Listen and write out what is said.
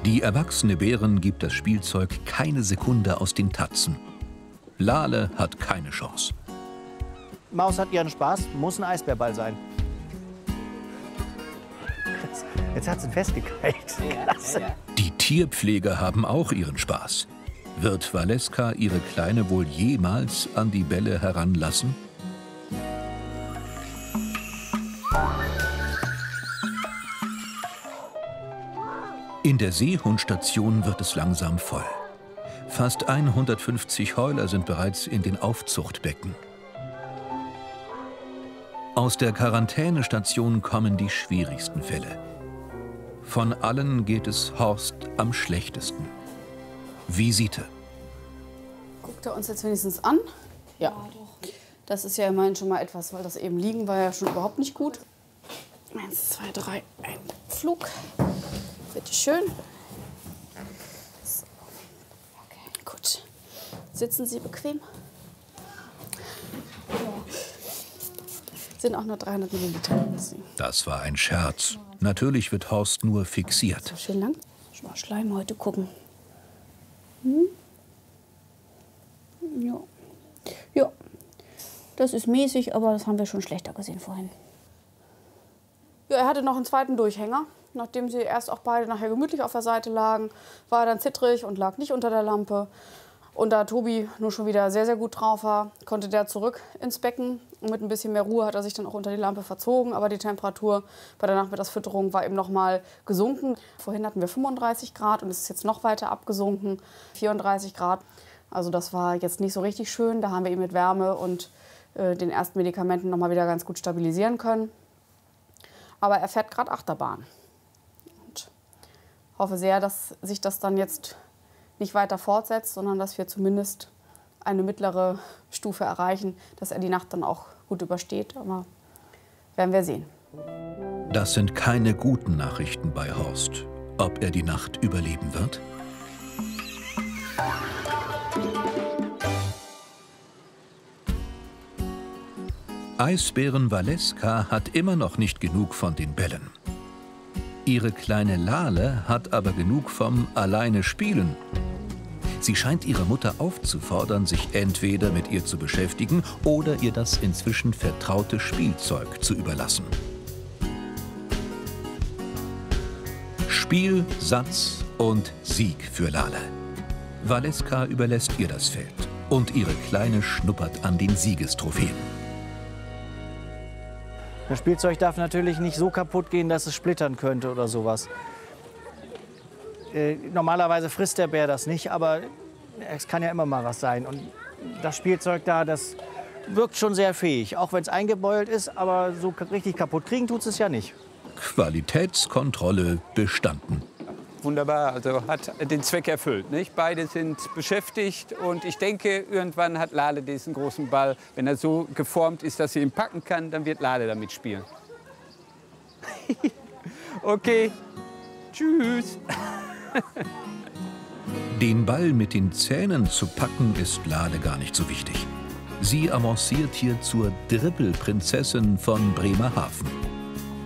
Die erwachsene Bärin gibt das Spielzeug keine Sekunde aus den Tatzen. Lale hat keine Chance. Maus hat ihren Spaß, muss ein Eisbärball sein. Jetzt hat sie ihn festgekriegt. Klasse. Die Tierpfleger haben auch ihren Spaß. Wird Valeska ihre Kleine wohl jemals an die Bälle heranlassen? In der Seehundstation wird es langsam voll. Fast 150 Heuler sind bereits in den Aufzuchtbecken. Aus der Quarantänestation kommen die schwierigsten Fälle. Von allen geht es Horst am schlechtesten. Visite. Guckt er uns jetzt wenigstens an? Ja. Das ist ja immerhin schon mal etwas, weil das eben liegen war ja schon überhaupt nicht gut. 1, 2, 3, ein Flug. Bitte schön. So. Okay, gut. Sitzen Sie bequem. Sind auch nur 300 Milliliter. Das war ein Scherz. Natürlich wird Horst nur fixiert. So schön lang. Ich mal Schleim heute gucken. Ja. Ja. Das ist mäßig, aber das haben wir schon schlechter gesehen vorhin. Ja, er hatte noch einen zweiten Durchhänger. Nachdem sie erst auch beide nachher gemütlich auf der Seite lagen, war er dann zittrig und lag nicht unter der Lampe. Und da Tobi nur schon wieder sehr, sehr gut drauf war, konnte der zurück ins Becken. Und mit ein bisschen mehr Ruhe hat er sich dann auch unter die Lampe verzogen. Aber die Temperatur bei der Nachmittagsfütterung war eben noch mal gesunken. Vorhin hatten wir 35 Grad und es ist jetzt noch weiter abgesunken, 34 Grad. Also das war jetzt nicht so richtig schön. Da haben wir ihn mit Wärme und den ersten Medikamenten noch mal wieder ganz gut stabilisieren können. Aber er fährt gerade Achterbahn. Und hoffe sehr, dass sich das dann jetzt nicht weiter fortsetzt, sondern dass wir zumindest eine mittlere Stufe erreichen, dass er die Nacht dann auch gut übersteht. Aber werden wir sehen. Das sind keine guten Nachrichten bei Horst. Ob er die Nacht überleben wird? Eisbären Valeska hat immer noch nicht genug von den Bällen. Ihre kleine Lale hat aber genug vom alleine Spielen. Sie scheint ihre Mutter aufzufordern, sich entweder mit ihr zu beschäftigen oder ihr das inzwischen vertraute Spielzeug zu überlassen. Spiel, Satz und Sieg für Lale. Valeska überlässt ihr das Feld und ihre Kleine schnuppert an den Siegestrophäen. Das Spielzeug darf natürlich nicht so kaputt gehen, dass es splittern könnte oder sowas. Normalerweise frisst der Bär das nicht, aber es kann ja immer mal was sein. Und das Spielzeug da, das wirkt schon sehr fähig, auch wenn es eingebeult ist, aber so richtig kaputt kriegen tut es ja nicht. Qualitätskontrolle bestanden. Wunderbar, also hat den Zweck erfüllt, nicht? Beide sind beschäftigt und ich denke, irgendwann hat Lale diesen großen Ball. Wenn er so geformt ist, dass sie ihn packen kann, dann wird Lale damit spielen. Okay, tschüss. Den Ball mit den Zähnen zu packen ist Lale gar nicht so wichtig. Sie avanciert hier zur Dribbelprinzessin von Bremerhaven.